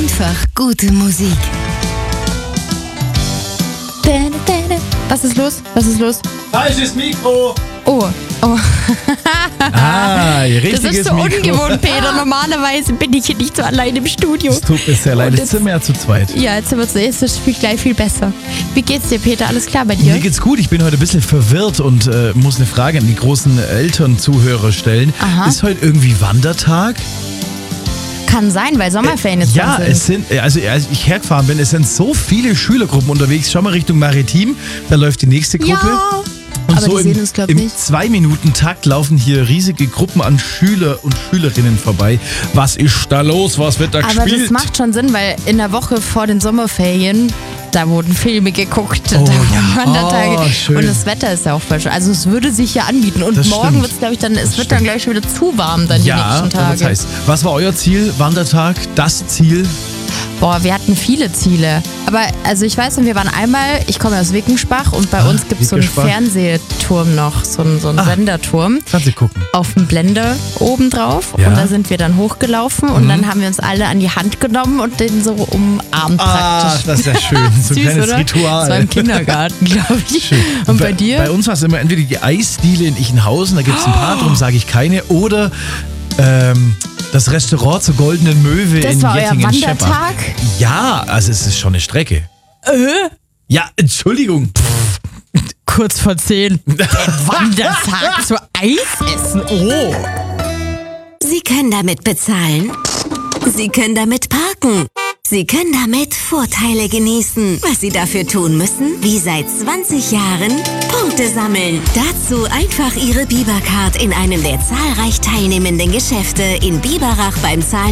Einfach gute Musik. Was ist los? Was ist los? Falsches Mikro! Oh. Richtiges Das ist so Mikro. ungewohnt, Peter. Normalerweise bin ich hier nicht so allein im Studio. Es tut mir sehr leid, Und jetzt sind wir ja zu zweit. Ja, jetzt ist es gleich viel besser. Wie geht's dir, Peter? Alles klar bei dir? Mir geht's gut, ich bin heute ein bisschen verwirrt und muss eine Frage an die großen Elternzuhörer stellen. Aha. Ist heute irgendwie Wandertag? Kann sein, weil Sommerferien jetzt Ja, dran es sind, also als ich hergefahren bin, es sind so viele Schülergruppen unterwegs. Schau mal Richtung Maritim, da läuft die nächste Gruppe. Ja, Und aber so die sehen uns, glaub im nicht. 2-Minuten-Takt laufen hier riesige Gruppen an Schüler und Schülerinnen vorbei. Was ist da los? Was wird da aber gespielt? das macht schon Sinn, weil in der Woche vor den Sommerferien, da wurden Filme geguckt, da Oh, wurden ja. Wandertage. Oh, schön. Und das Wetter ist ja auch voll schön. Also es würde sich ja anbieten. Und Das morgen stimmt. wird's, glaube ich, dann, es wird dann, glaube ich, schon wieder zu warm dann die Ja, nächsten das Tage. heißt, was war euer Ziel? Wandertag? Das Ziel? Boah, wir hatten viele Ziele. Aber also ich weiß noch, wir waren einmal, ich komme aus Wickenschbach und bei uns gibt es so einen Wickenschbach. Fernsehturm noch, so einen Senderturm. Fernseh gucken. Auf dem Blender oben drauf. Ja. Und da sind wir dann hochgelaufen und dann haben wir uns alle an die Hand genommen und den so umarmt praktisch. das ist ja schön. So ein Süß, kleines oder? Ritual. Das war im Kindergarten, glaube ich. Und bei dir? Bei uns war es immer entweder die Eisdiele in Ichenhausen, da gibt es ein paar, darum sage ich keine, oder das Restaurant zur Goldenen Möwe Das in war euer Jettingen-Scheppach. Wandertag? Ja, also es ist schon eine Strecke. Ja, Entschuldigung. Kurz vor 10. Wandertag zu Eis essen. Oh. Sie können damit bezahlen. Sie können damit parken. Sie können damit Vorteile genießen. Was Sie dafür tun müssen, wie seit 20 Jahren, Punkte sammeln. Dazu einfach Ihre Bibercard in einem der zahlreich teilnehmenden Geschäfte in Biberach beim Zahlen